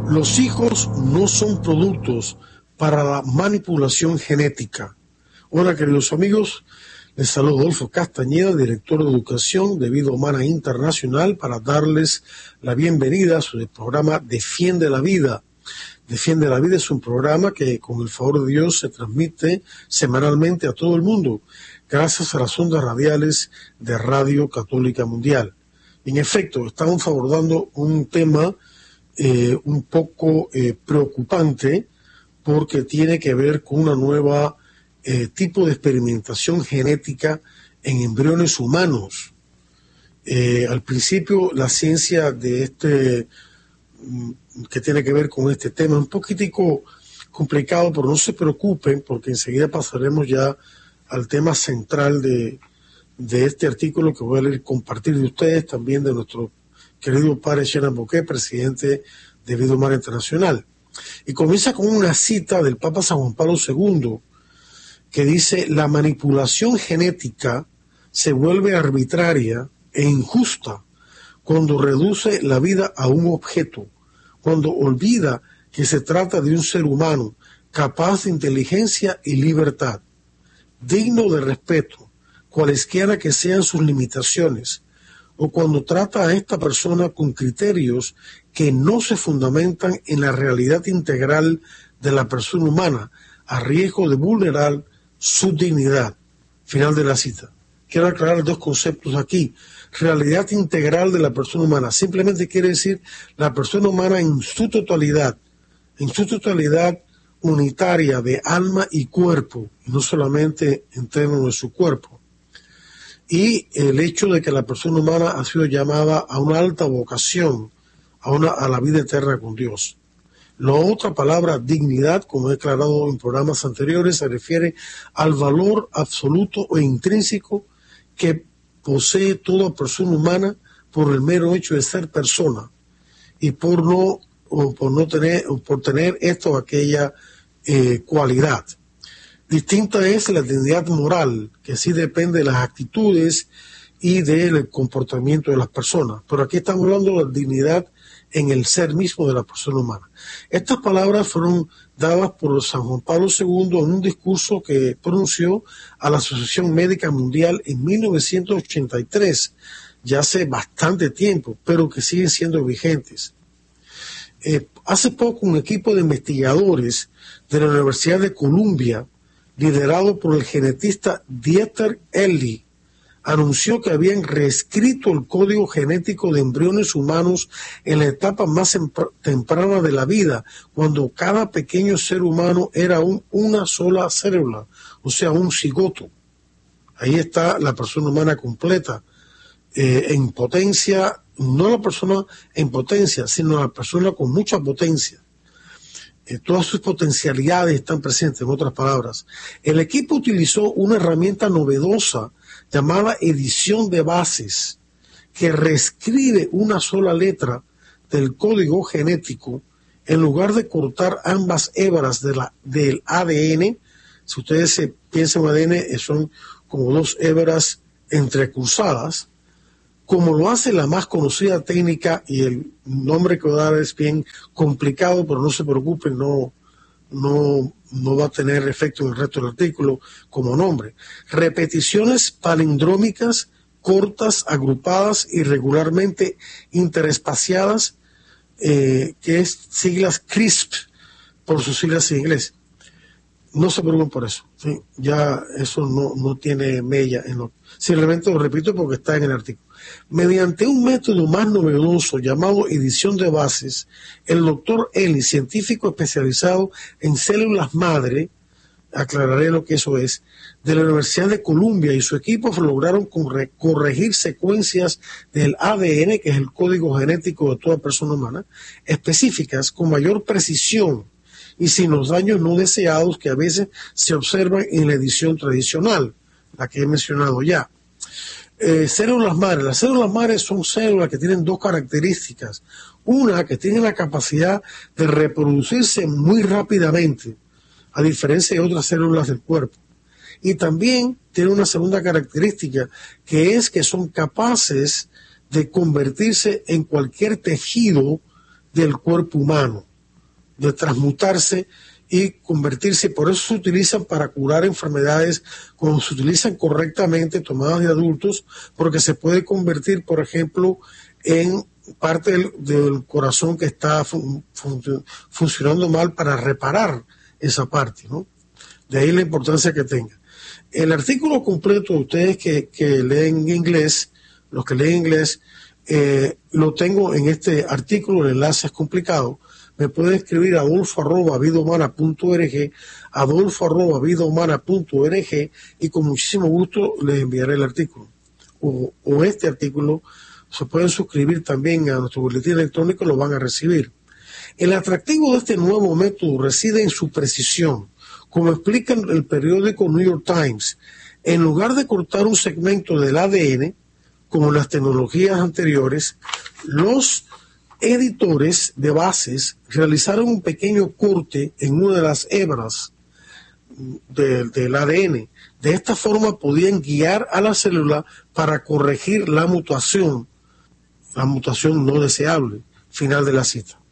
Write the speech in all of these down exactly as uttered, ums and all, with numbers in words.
Los hijos no son productos para la manipulación genética. Hola, queridos amigos, les saludo Adolfo Castañeda, director de Educación de Vida Humana Internacional, para darles la bienvenida a su programa Defiende la Vida. Defiende la Vida es un programa que, con el favor de Dios, se transmite semanalmente a todo el mundo, gracias a las ondas radiales de Radio Católica Mundial. En efecto, estamos abordando un tema eh, un poco eh, preocupante, porque tiene que ver con una nueva eh, tipo de experimentación genética en embriones humanos. Eh, al principio, la ciencia de este que tiene que ver con este tema es un poquitico complicado, pero no se preocupen, porque enseguida pasaremos ya al tema central de, de este artículo que voy a leer, compartir de ustedes, también de nuestro querido padre Shenan Bouquet, presidente de Vida Humana Internacional. Y comienza con una cita del Papa San Juan Pablo segundo, que dice: la manipulación genética se vuelve arbitraria e injusta cuando reduce la vida a un objeto, cuando olvida que se trata de un ser humano capaz de inteligencia y libertad, digno de respeto, cualesquiera que sean sus limitaciones, o cuando trata a esta persona con criterios que no se fundamentan en la realidad integral de la persona humana, a riesgo de vulnerar su dignidad. Final de la cita. Quiero aclarar dos conceptos aquí. Realidad integral de la persona humana simplemente quiere decir la persona humana en su totalidad, en su totalidad unitaria de alma y cuerpo, y no solamente en términos de su cuerpo. Y el hecho de que la persona humana ha sido llamada a una alta vocación, a, una, a la vida eterna con Dios. La otra palabra, dignidad, como he aclarado en programas anteriores, se refiere al valor absoluto o intrínseco que posee toda persona humana por el mero hecho de ser persona y por no, o por no tener, o por tener esta o aquella eh, cualidad. Distinta es la dignidad moral, que sí depende de las actitudes y del comportamiento de las personas. Pero aquí estamos hablando de la dignidad en el ser mismo de la persona humana. Estas palabras fueron dadas por San Juan Pablo segundo en un discurso que pronunció a la Asociación Médica Mundial en mil novecientos ochenta y tres, ya hace bastante tiempo, pero que siguen siendo vigentes. Eh, hace poco un equipo de investigadores de la Universidad de Columbia, liderado por el genetista Dieter Ehrlich, anunció que habían reescrito el código genético de embriones humanos en la etapa más temprana de la vida, cuando cada pequeño ser humano era un, una sola célula, o sea, un cigoto. Ahí está la persona humana completa, eh, en potencia, no la persona en potencia, sino la persona con mucha potencia. Eh, todas sus potencialidades están presentes, en otras palabras. El equipo utilizó una herramienta novedosa llamada edición de bases, que reescribe una sola letra del código genético en lugar de cortar ambas hebras de la, del A D N. Si ustedes se piensan en A D N, son como dos hebras entrecruzadas, como lo hace la más conocida técnica, y el nombre que voy a dar es bien complicado, pero no se preocupen, no, no, no va a tener efecto en el resto del artículo como nombre. Repeticiones palindrómicas cortas, agrupadas y regularmente interespaciadas, eh, que es siglas CRISP, por sus siglas en inglés. No se preocupen por eso, ¿sí? Ya eso no, no tiene mella en lo, simplemente lo repito porque está en el artículo. Mediante un método más novedoso llamado edición de bases, el doctor Ehrlich, científico especializado en células madre, aclararé lo que eso es, de la Universidad de Columbia, y su equipo lograron corregir secuencias del A D N, que es el código genético de toda persona humana, específicas con mayor precisión y sin los daños no deseados que a veces se observan en la edición tradicional, la que he mencionado ya. Eh, células madres. Las células madres son células que tienen dos características. Una, que tiene la capacidad de reproducirse muy rápidamente, a diferencia de otras células del cuerpo. Y también tiene una segunda característica, que es que son capaces de convertirse en cualquier tejido del cuerpo humano. de transmutarse y convertirse, por eso se utilizan para curar enfermedades cuando se utilizan correctamente, tomadas de adultos, porque se puede convertir, por ejemplo, en parte del, del corazón que está fun, fun, funcionando mal para reparar esa parte, ¿no? De ahí la importancia que tenga. El artículo completo, ustedes que, que leen inglés, los que leen inglés, eh, lo tengo en este artículo, el enlace es complicado. Me pueden escribir a adolfo arroba vidahumana punto org, adolfo arroba vidahumana punto org, y con muchísimo gusto les enviaré el artículo. O, o este artículo, se pueden suscribir también a nuestro boletín electrónico, lo van a recibir. El atractivo de este nuevo método reside en su precisión. Como explica el periódico New York Times, en lugar de cortar un segmento del A D N, como en las tecnologías anteriores, los editores de bases realizaron un pequeño corte en una de las hebras de, del A D N. De esta forma podían guiar a la célula para corregir la mutación, la mutación no deseable. Final de la cita.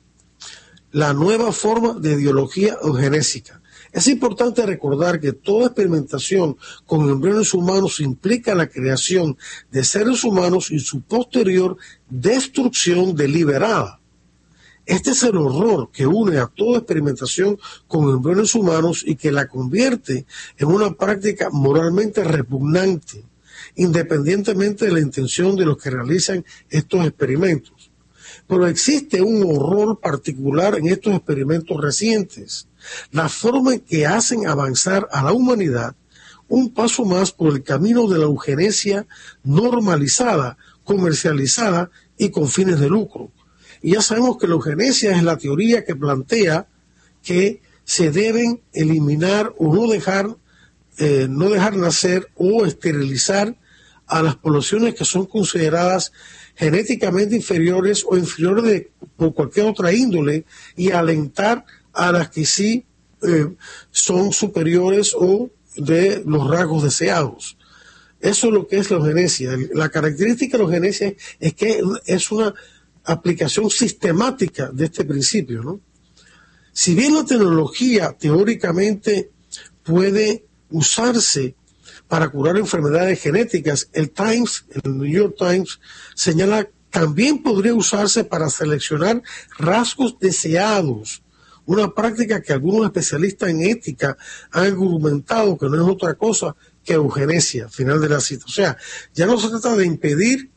La nueva forma de ideología eugenésica. Es importante recordar que toda experimentación con embriones humanos implica la creación de seres humanos y su posterior destrucción deliberada. Este es el horror que une a toda experimentación con embriones humanos y que la convierte en una práctica moralmente repugnante, independientemente de la intención de los que realizan estos experimentos. Pero existe un horror particular en estos experimentos recientes, la forma en que hacen avanzar a la humanidad un paso más por el camino de la eugenesia normalizada, comercializada y con fines de lucro. Y ya sabemos que la eugenesia es la teoría que plantea que se deben eliminar o no dejar, eh, no dejar nacer o esterilizar a las poblaciones que son consideradas genéticamente inferiores o inferiores de, por cualquier otra índole, y alentar a las que sí eh, son superiores o de los rasgos deseados. Eso es lo que es la eugenesia. La característica de la eugenesia es que es una aplicación sistemática de este principio, ¿no? Si bien la tecnología teóricamente puede usarse para curar enfermedades genéticas, el Times, el New York Times, señala también podría usarse para seleccionar rasgos deseados, una práctica que algunos especialistas en ética han argumentado que no es otra cosa que eugenesia, final de la cita. O sea, ya no se trata de impedir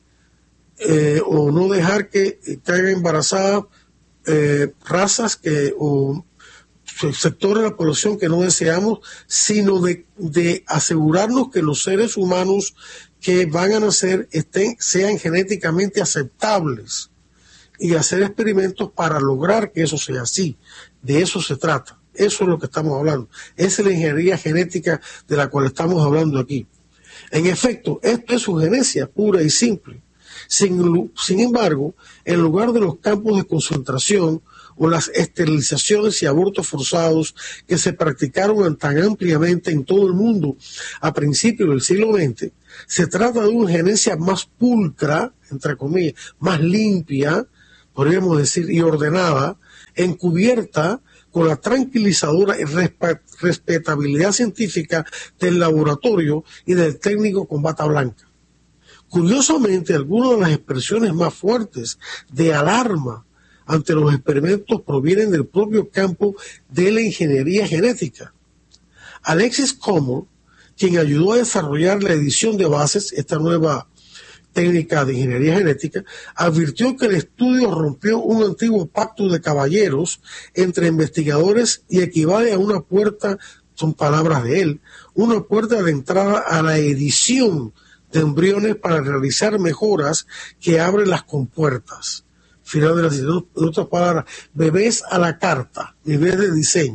eh, o no dejar que caigan embarazadas eh, razas que o sectores de la población que no deseamos, sino de, de asegurarnos que los seres humanos que van a nacer estén, sean genéticamente aceptables, y hacer experimentos para lograr que eso sea así. De eso se trata. Eso es lo que estamos hablando. Esa es la ingeniería genética de la cual estamos hablando aquí. En efecto, esto es eugenesia pura y simple. Sin, sin embargo, en lugar de los campos de concentración o las esterilizaciones y abortos forzados que se practicaron tan ampliamente en todo el mundo a principios del siglo veinte, se trata de una eugenesia más pulcra, entre comillas, más limpia, podríamos decir, y ordenada, encubierta con la tranquilizadora y respetabilidad científica del laboratorio y del técnico con bata blanca. Curiosamente, algunas de las expresiones más fuertes de alarma ante los experimentos provienen del propio campo de la ingeniería genética. Alexis Comer, quien ayudó a desarrollar la edición de bases, esta nueva técnica de ingeniería genética, advirtió que el estudio rompió un antiguo pacto de caballeros entre investigadores y equivale a una puerta, son palabras de él, una puerta de entrada a la edición de embriones para realizar mejoras que abren las compuertas. Final de la cita. En otras palabras, bebés a la carta, bebés de diseño.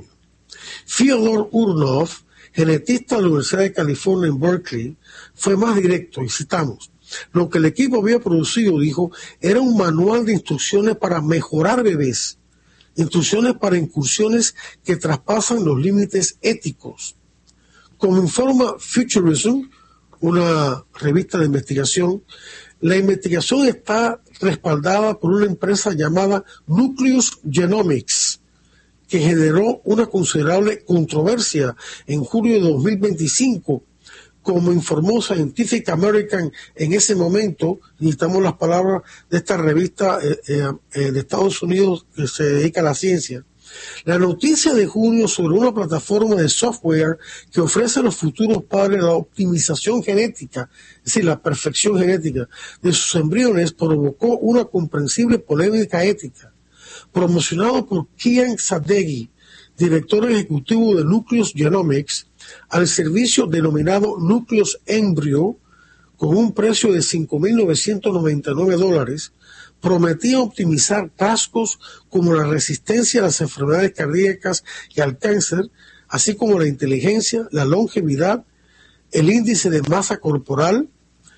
Fyodor Urnov, genetista de la Universidad de California en Berkeley, fue más directo, y citamos: lo que el equipo había producido, dijo, era un manual de instrucciones para mejorar bebés, instrucciones para incursiones que traspasan los límites éticos. Como informa Futurism, una revista de investigación, la investigación está respaldada por una empresa llamada Nucleus Genomics, que generó una considerable controversia en julio de dos mil veinticinco, como informó Scientific American en ese momento. Necesitamos las palabras de esta revista eh, eh, de Estados Unidos que se dedica a la ciencia. La noticia de junio sobre una plataforma de software que ofrece a los futuros padres la optimización genética, es decir, la perfección genética de sus embriones, provocó una comprensible polémica ética. Promocionado por Kian Sadeghi, director ejecutivo de Nucleus Genomics, al servicio denominado Nucleus Embryo, con un precio de cinco mil novecientos noventa y nueve dólares, prometía optimizar rasgos como la resistencia a las enfermedades cardíacas y al cáncer, así como la inteligencia, la longevidad, el índice de masa corporal,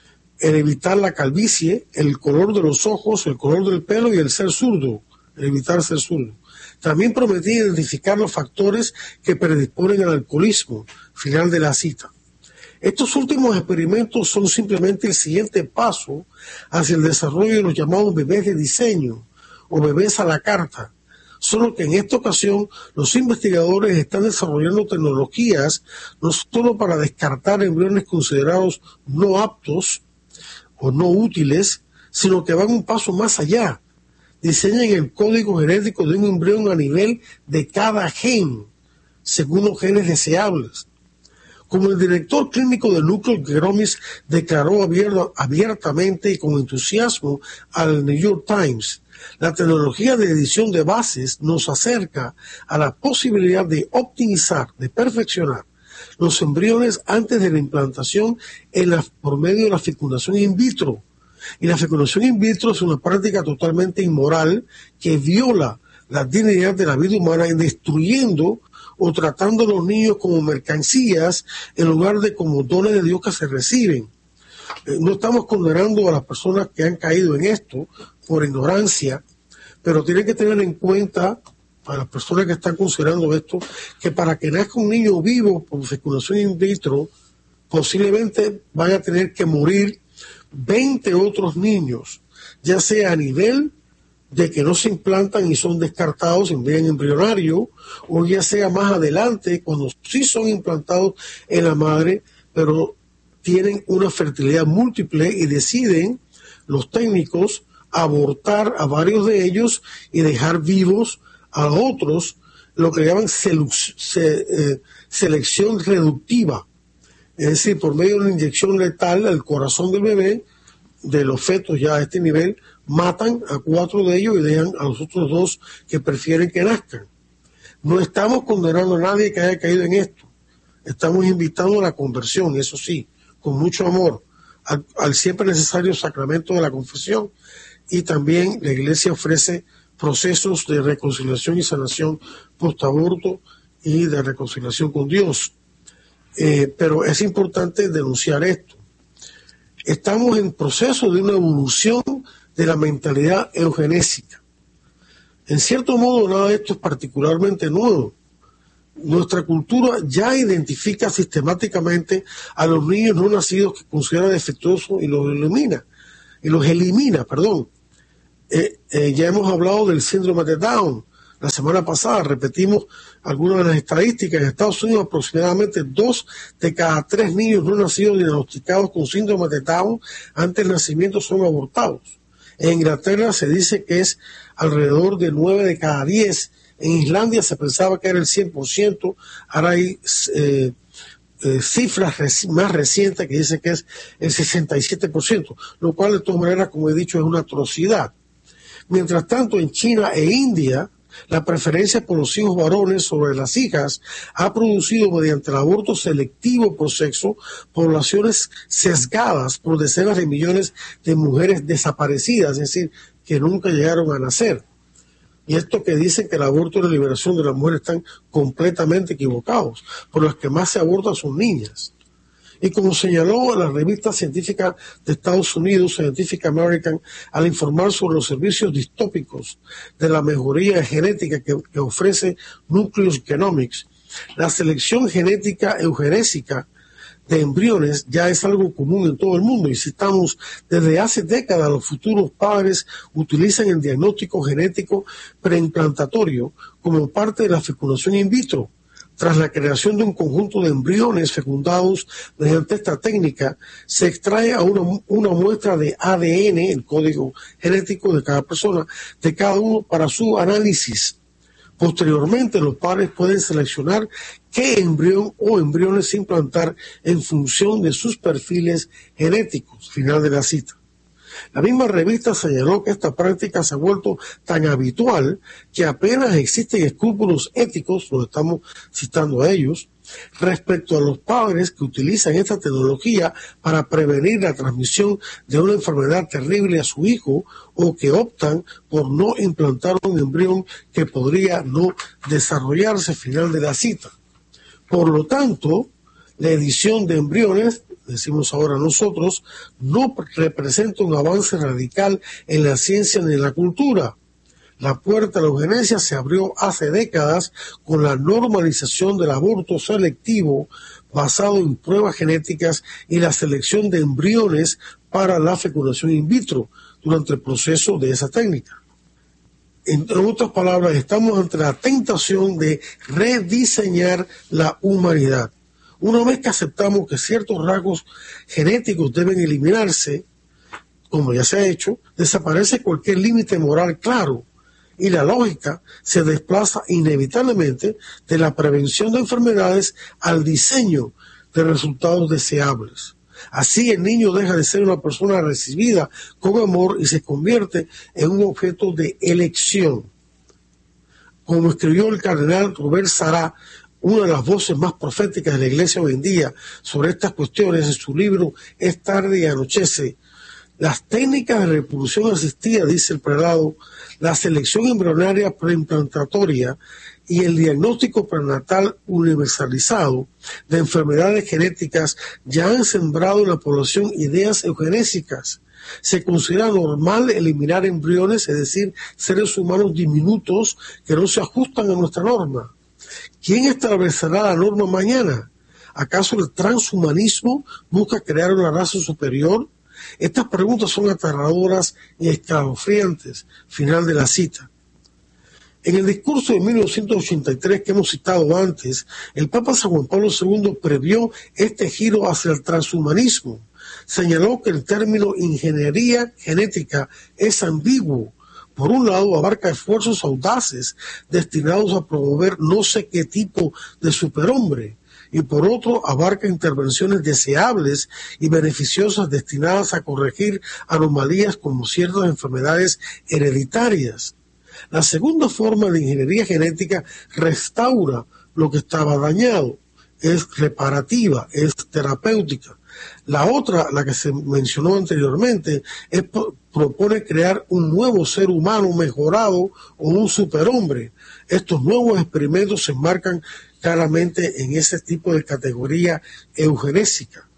el evitar la calvicie, el color de los ojos, el color del pelo y el ser zurdo, el evitar ser zurdo. También prometía identificar los factores que predisponen al alcoholismo. Final de la cita. Estos últimos experimentos son simplemente el siguiente paso hacia el desarrollo de los llamados bebés de diseño o bebés a la carta. Solo que en esta ocasión los investigadores están desarrollando tecnologías no solo para descartar embriones considerados no aptos o no útiles, sino que van un paso más allá. Diseñan el código genético de un embrión a nivel de cada gen, según los genes deseables. Como el director clínico de Nucleus Genomics declaró abierto, abiertamente y con entusiasmo al New York Times, la tecnología de edición de bases nos acerca a la posibilidad de optimizar, de perfeccionar los embriones antes de la implantación en la, por medio de la fecundación in vitro. Y la fecundación in vitro es una práctica totalmente inmoral que viola la dignidad de la vida humana, destruyendo o tratando a los niños como mercancías en lugar de como dones de Dios que se reciben. Eh, no estamos condenando a las personas que han caído en esto por ignorancia, pero tienen que tener en cuenta, para las personas que están considerando esto, que para que nazca un niño vivo por fecundación in vitro, posiblemente van a tener que morir veinte otros niños, ya sea a nivel de que no se implantan y son descartados en bien embrionario, o ya sea más adelante cuando sí son implantados en la madre, pero tienen una fertilidad múltiple y deciden los técnicos abortar a varios de ellos y dejar vivos a otros, lo que llaman selu- se, eh, selección reductiva, es decir, por medio de una inyección letal al corazón del bebé, de los fetos ya a este nivel, matan a cuatro de ellos y dejan a los otros dos que prefieren que nazcan. No estamos condenando a nadie que haya caído en esto. Estamos invitando a la conversión, eso sí, con mucho amor, al, al siempre necesario sacramento de la confesión. Y también la Iglesia ofrece procesos de reconciliación y sanación post-aborto y de reconciliación con Dios. Eh, pero es importante denunciar esto. Estamos en proceso de una evolución de la mentalidad eugenésica. En cierto modo, nada de esto es particularmente nuevo. Nuestra cultura ya identifica sistemáticamente a los niños no nacidos que considera defectuosos y los elimina, y los elimina, perdón. Eh, eh, ya hemos hablado del síndrome de Down. La semana pasada repetimos algunas de las estadísticas. En Estados Unidos aproximadamente dos de cada tres niños no nacidos diagnosticados con síndrome de Down antes del nacimiento son abortados. En Inglaterra se dice que es alrededor de nueve de cada diez. En Islandia se pensaba que era el cien por ciento. Ahora hay eh, eh, cifras reci- más recientes que dicen que es el sesenta y siete por ciento, lo cual de todas maneras, como he dicho, es una atrocidad. Mientras tanto, en China e India, la preferencia por los hijos varones sobre las hijas ha producido, mediante el aborto selectivo por sexo, poblaciones sesgadas por decenas de millones de mujeres desaparecidas, es decir, que nunca llegaron a nacer. Y esto que dicen que el aborto y la liberación de la mujer están completamente equivocados, por las que más se abortan son niñas. Y como señaló la revista científica de Estados Unidos, Scientific American, al informar sobre los servicios distópicos de la mejoría genética que, que ofrece Nucleus Genomics, la selección genética eugenésica de embriones ya es algo común en todo el mundo y citamos desde hace décadas los futuros padres utilizan el diagnóstico genético preimplantatorio como parte de la fecundación in vitro. Tras la creación de un conjunto de embriones fecundados mediante esta técnica, se extrae a una, una muestra de A D N, el código genético de cada persona, de cada uno para su análisis. Posteriormente, los padres pueden seleccionar qué embrión o embriones implantar en función de sus perfiles genéticos. Final de la cita. La misma revista señaló que esta práctica se ha vuelto tan habitual que apenas existen escrúpulos éticos, lo estamos citando a ellos, respecto a los padres que utilizan esta tecnología para prevenir la transmisión de una enfermedad terrible a su hijo o que optan por no implantar un embrión que podría no desarrollarse. Final de la cita. Por lo tanto, la edición de embriones, decimos ahora nosotros, no representa un avance radical en la ciencia ni en la cultura. La puerta a la eugenesia se abrió hace décadas con la normalización del aborto selectivo basado en pruebas genéticas y la selección de embriones para la fecundación in vitro durante el proceso de esa técnica. En otras palabras, estamos ante la tentación de rediseñar la humanidad. Una vez que aceptamos que ciertos rasgos genéticos deben eliminarse, como ya se ha hecho, desaparece cualquier límite moral claro y la lógica se desplaza inevitablemente de la prevención de enfermedades al diseño de resultados deseables. Así el niño deja de ser una persona recibida con amor y se convierte en un objeto de elección. Como escribió el cardenal Robert Sarah, una de las voces más proféticas de la Iglesia hoy en día sobre estas cuestiones, en su libro Es tarde y anochece, las técnicas de reproducción asistida, dice el prelado, la selección embrionaria preimplantatoria y el diagnóstico prenatal universalizado de enfermedades genéticas ya han sembrado en la población ideas eugenésicas. Se considera normal eliminar embriones, es decir, seres humanos diminutos que no se ajustan a nuestra norma. ¿Quién establecerá la norma mañana? ¿Acaso el transhumanismo busca crear una raza superior? Estas preguntas son aterradoras y escalofriantes. Final de la cita. En el discurso de mil novecientos ochenta y tres que hemos citado antes, el Papa San Juan Pablo segundo previó este giro hacia el transhumanismo. Señaló que el término ingeniería genética es ambiguo. Por un lado, abarca esfuerzos audaces destinados a promover no sé qué tipo de superhombre, y por otro, abarca intervenciones deseables y beneficiosas destinadas a corregir anomalías como ciertas enfermedades hereditarias. La segunda forma de ingeniería genética restaura lo que estaba dañado, es reparativa, es terapéutica. La otra, la que se mencionó anteriormente, es, propone crear un nuevo ser humano mejorado o un superhombre. Estos nuevos experimentos se enmarcan claramente en ese tipo de categoría eugenésica.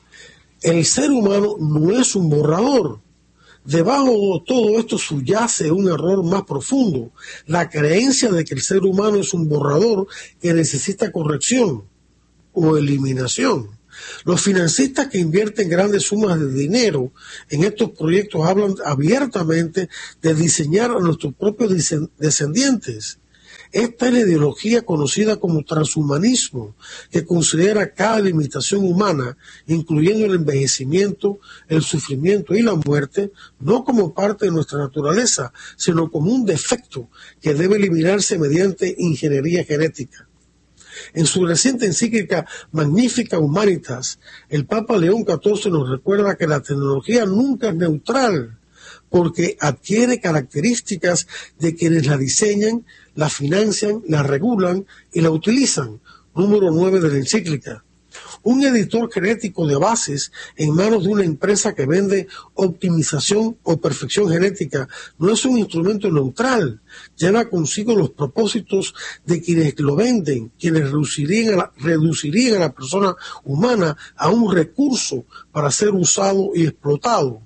El ser humano no es un borrador. Debajo de todo esto subyace un error más profundo, la creencia de que el ser humano es un borrador que necesita corrección o eliminación. Los financistas que invierten grandes sumas de dinero en estos proyectos hablan abiertamente de diseñar a nuestros propios descendientes. Esta es la ideología conocida como transhumanismo, que considera cada limitación humana, incluyendo el envejecimiento, el sufrimiento y la muerte, no como parte de nuestra naturaleza, sino como un defecto que debe eliminarse mediante ingeniería genética. En su reciente encíclica Magnificat Humanitas, el Papa León catorce nos recuerda que la tecnología nunca es neutral, porque adquiere características de quienes la diseñan, la financian, la regulan y la utilizan. Número nueve de la encíclica. Un editor genético de bases en manos de una empresa que vende optimización o perfección genética no es un instrumento neutral. Lleva consigo los propósitos de quienes lo venden, quienes reducirían a la, reducirían a la persona humana a un recurso para ser usado y explotado,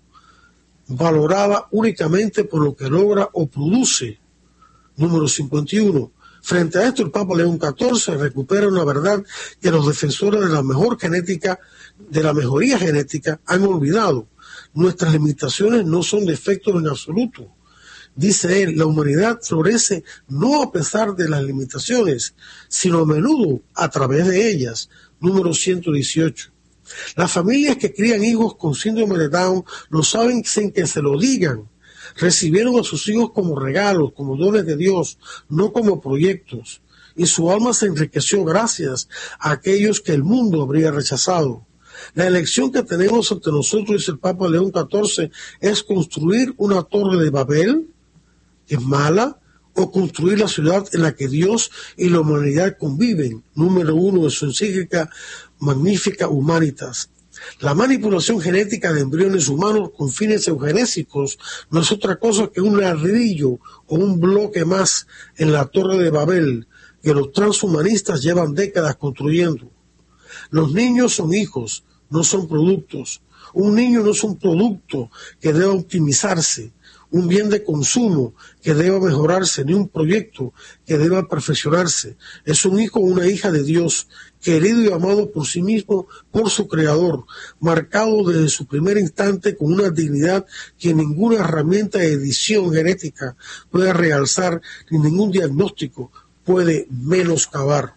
valorada únicamente por lo que logra o produce. Número cincuenta y uno. Frente a esto, el Papa León catorce recupera una verdad que los defensores de la mejor genética, de la mejoría genética, han olvidado. Nuestras limitaciones no son defectos en absoluto. Dice él, la humanidad florece no a pesar de las limitaciones, sino a menudo a través de ellas. Número ciento dieciocho. Las familias que crían hijos con síndrome de Down lo saben sin que se lo digan. Recibieron a sus hijos como regalos, como dones de Dios, no como proyectos. Y su alma se enriqueció gracias a aquellos que el mundo habría rechazado. La elección que tenemos ante nosotros, dice el Papa León catorce, es construir una torre de Babel, que es mala, o construir la ciudad en la que Dios y la humanidad conviven. Número uno de su encíclica Magnificat Humanitas. La manipulación genética de embriones humanos con fines eugenésicos no es otra cosa que un ladrillo o un bloque más en la torre de Babel que los transhumanistas llevan décadas construyendo. Los niños son hijos, no son productos. Un niño no es un producto que deba optimizarse, un bien de consumo que deba mejorarse, ni un proyecto que deba perfeccionarse. Es un hijo o una hija de Dios, querido y amado por sí mismo, por su Creador, marcado desde su primer instante con una dignidad que ninguna herramienta de edición genética puede realzar, ni ningún diagnóstico puede menoscabar.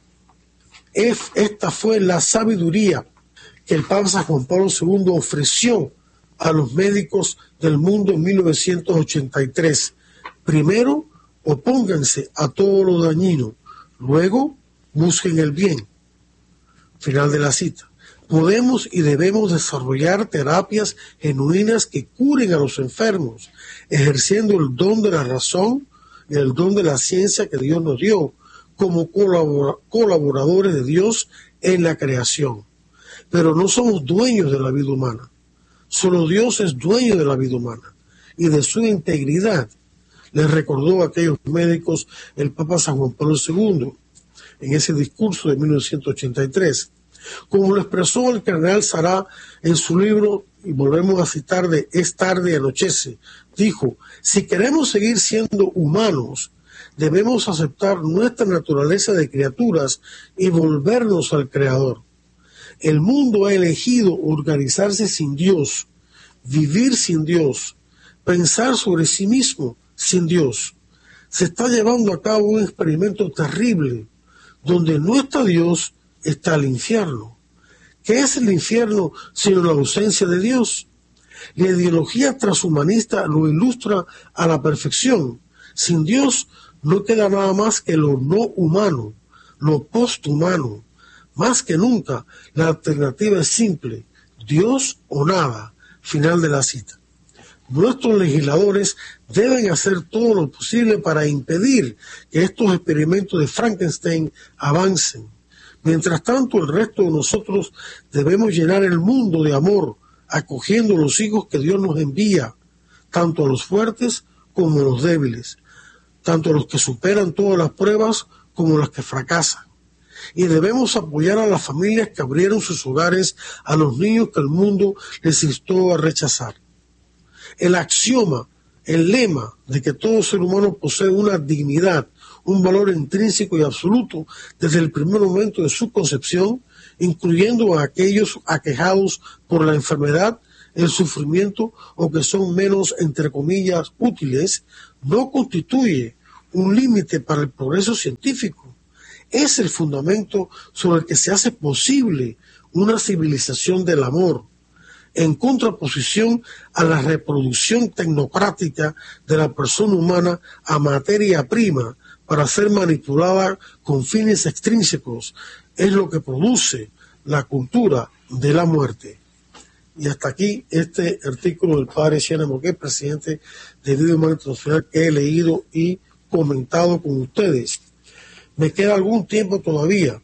Esta fue la sabiduría que el Papa San Juan Pablo segundo ofreció a los médicos del mundo en mil novecientos ochenta y tres. Primero, opónganse a todo lo dañino. Luego, busquen el bien. Final de la cita. Podemos y debemos desarrollar terapias genuinas que curen a los enfermos, ejerciendo el don de la razón y el don de la ciencia que Dios nos dio, como colabora- colaboradores de Dios en la creación. Pero no somos dueños de la vida humana. Solo Dios es dueño de la vida humana y de su integridad, les recordó a aquellos médicos el Papa San Juan Pablo segundo en ese discurso de mil novecientos ochenta y tres. Como lo expresó el cardenal Sará en su libro, y volvemos a citar de Es tarde y anochece, dijo, si queremos seguir siendo humanos, debemos aceptar nuestra naturaleza de criaturas y volvernos al Creador. El mundo ha elegido organizarse sin Dios, vivir sin Dios, pensar sobre sí mismo sin Dios. Se está llevando a cabo un experimento terrible, donde no está Dios, está el infierno. ¿Qué es el infierno sino la ausencia de Dios? La ideología transhumanista lo ilustra a la perfección. Sin Dios no queda nada más que lo no humano, lo posthumano. Más que nunca, la alternativa es simple, Dios o nada. Final de la cita. Nuestros legisladores deben hacer todo lo posible para impedir que estos experimentos de Frankenstein avancen. Mientras tanto, el resto de nosotros debemos llenar el mundo de amor, acogiendo los hijos que Dios nos envía, tanto a los fuertes como a los débiles, tanto a los que superan todas las pruebas como a los que fracasan. Y debemos apoyar a las familias que abrieron sus hogares a los niños que el mundo les instó a rechazar. El axioma, el lema de que todo ser humano posee una dignidad, un valor intrínseco y absoluto desde el primer momento de su concepción, incluyendo a aquellos aquejados por la enfermedad, el sufrimiento o que son menos, entre comillas, útiles, no constituye un límite para el progreso científico. Es el fundamento sobre el que se hace posible una civilización del amor, en contraposición a la reproducción tecnocrática de la persona humana a materia prima para ser manipulada con fines extrínsecos. Es lo que produce la cultura de la muerte. Y hasta aquí este artículo del padre Siena Moquet, presidente de Vida Humana Internacional, que he leído y comentado con ustedes. Me queda algún tiempo todavía.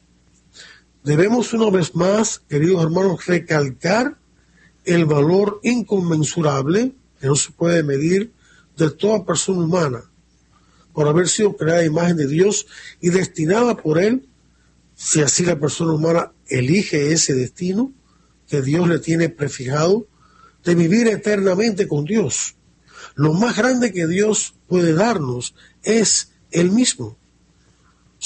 Debemos una vez más, queridos hermanos, recalcar el valor inconmensurable, que no se puede medir, de toda persona humana, por haber sido creada a imagen de Dios y destinada por Él, si así la persona humana elige ese destino que Dios le tiene prefijado, de vivir eternamente con Dios. Lo más grande que Dios puede darnos es Él mismo.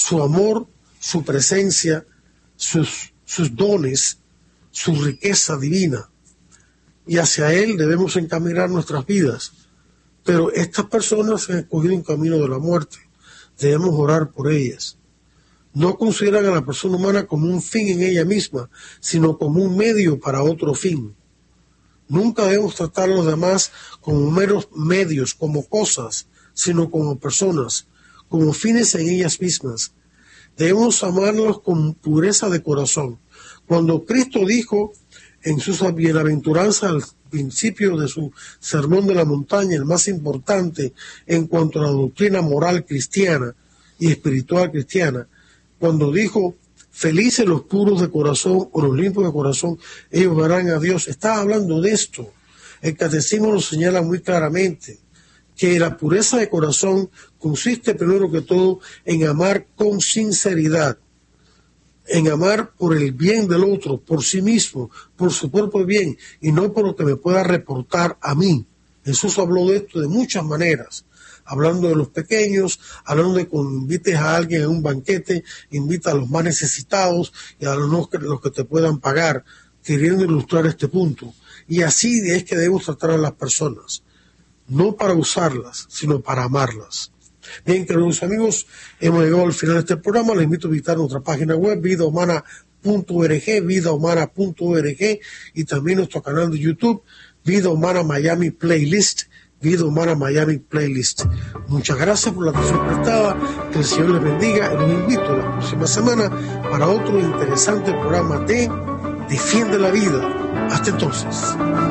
su amor, su presencia, sus, sus dones, su riqueza divina. Y hacia Él debemos encaminar nuestras vidas. Pero estas personas han escogido un camino de la muerte. Debemos orar por ellas. No consideran a la persona humana como un fin en ella misma, sino como un medio para otro fin. Nunca debemos tratar a los demás como meros medios, como cosas, sino como personas, como fines en ellas mismas. Debemos amarlos con pureza de corazón. Cuando Cristo dijo en sus bienaventuranzas al principio de su sermón de la montaña, el más importante en cuanto a la doctrina moral cristiana y espiritual cristiana, cuando dijo, felices los puros de corazón o los limpios de corazón, ellos verán a Dios, estaba hablando de esto. El catecismo lo señala muy claramente, que la pureza de corazón consiste primero que todo en amar con sinceridad, en amar por el bien del otro, por sí mismo, por su propio bien, y no por lo que me pueda reportar a mí. Jesús habló de esto de muchas maneras, hablando de los pequeños, hablando de cuando invites a alguien a un banquete, invita a los más necesitados y a los que, los que te puedan pagar, queriendo ilustrar este punto. Y así es que debemos tratar a las personas, no para usarlas, sino para amarlas. Bien, queridos amigos, hemos llegado al final de este programa. Les invito a visitar nuestra página web, vida humana punto org, vida humana punto org, y también nuestro canal de YouTube, Vida Humana Miami Playlist, Vida Humana Miami Playlist. Muchas gracias por la atención prestada, que el Señor les bendiga, y los invito la próxima semana para otro interesante programa de Defiende la Vida. Hasta entonces.